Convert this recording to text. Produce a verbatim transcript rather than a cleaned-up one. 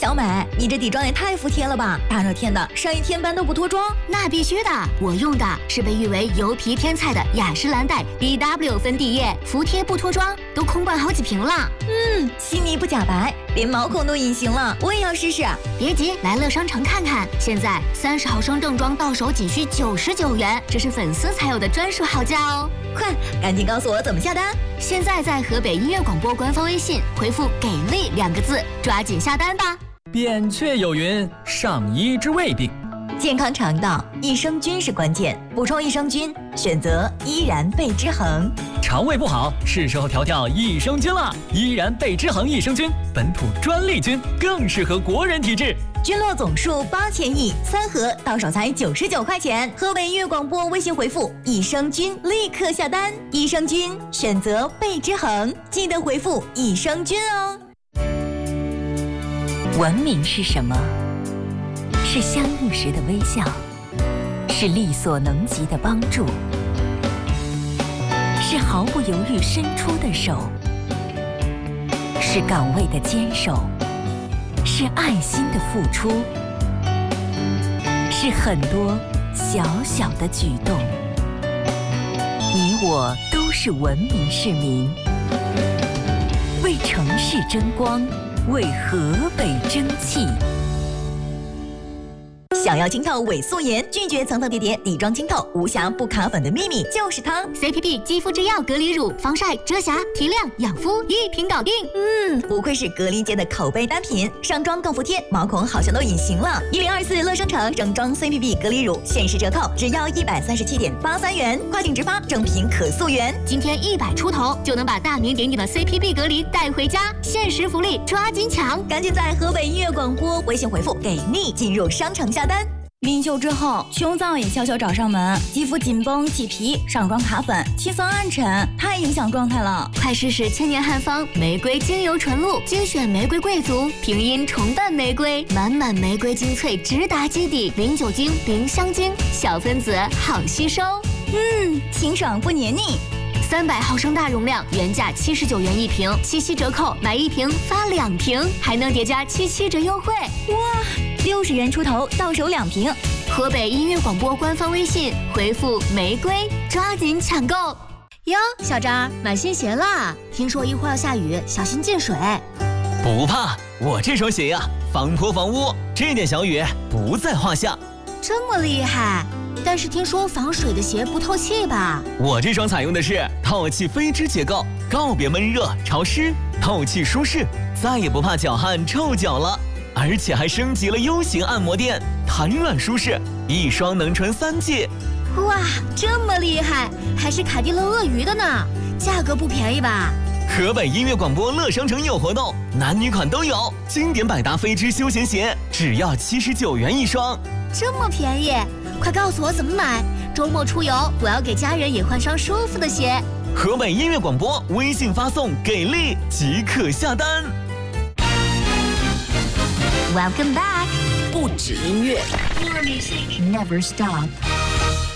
小美，你这底妆也太服帖了吧！大热天的，上一天班都不脱妆？ 那必须的，我用的是被誉为油皮天菜的雅诗兰黛 B W 粉底液，服帖不脱妆，都空灌好几瓶了。 嗯，细腻不假白，连毛孔都隐形了，我也要试试。 别急，来乐商城看看，现在三十毫升正装到手仅需九十九元，这是粉丝才有的专属好价哦！ 快，赶紧告诉我怎么下单！ 现在在河北音乐广播官方微信回复“给力”两个字，抓紧下单吧。 扁鹊有云：上医治未病。 健康肠道，益生菌是关键，补充益生菌，选择依然贝之恒。 肠胃不好，是时候调调益生菌了。依然贝之恒益生菌，本土专利菌，更适合国人体质。 菌落总数八千亿，三盒到手才九十九块钱。河北音乐广播微信回复益生菌，立刻下单。益生菌选择贝之恒，记得回复益生菌哦。 文明是什么？是相遇时的微笑，是力所能及的帮助，是毫不犹豫伸出的手，是岗位的坚守，是爱心的付出，是很多小小的举动。你我都是文明市民，为城市争光，为河北争气。 想要清透伪素颜，拒绝层层叠叠，底妆清透，无瑕不卡粉的秘密就是它 C P P 肌肤之钥隔离乳，防晒、遮瑕、提亮、养肤一瓶搞定。 嗯，不愧是隔离界的口碑单品，上妆更服帖，毛孔好像都隐形了。一零二四乐商城整装 C P P 隔离乳限时折扣，只要一百三十七点八三元，跨境直发，正品可溯源。 今天一百出头就能把大名鼎鼎的 C P P 隔离带回家，限时福利，抓紧抢！ 赶紧在河北音乐广播微信回复给力，进入商城下单。晕秀之后，胸燥也悄悄找上门，肌肤紧绷起皮，上妆卡粉，气色暗沉，太影响状态了。 快试试千年汉方玫瑰精油纯露，精选玫瑰贵族，平阴重瓣玫瑰，满满玫瑰精粹直达基底，零酒精，零香精，小分子好吸收。 嗯，清爽不黏腻。 三百毫升大容量，原价七十九元一瓶，七夕折扣买一瓶发两瓶，还能叠加七七折优惠。 哇！六十元出头，到手两瓶。 河北音乐广播官方微信回复玫瑰，抓紧抢购哟！小张买新鞋啦，听说一会儿要下雨，小心进水。 不怕，我这双鞋呀，防泼防污，这点小雨不在话下。 这么厉害？但是听说防水的鞋不透气吧？ 我这双采用的是透气飞织结构，告别闷热潮湿，透气舒适，再也不怕脚汗臭脚了。而且还升级了 U 型按摩垫，弹软舒适，一双能穿三季。 哇，这么厉害，还是卡地乐鳄鱼的呢，价格不便宜吧？ 河北音乐广播乐商城有活动，男女款都有，经典百搭飞织休闲鞋只要七十九元一双， 这么便宜，快告诉我怎么买，周末出游我要给家人也换双舒服的鞋。 河北音乐广播微信发送给力即可下单。 Welcome back， 不止音乐 Your music never stop。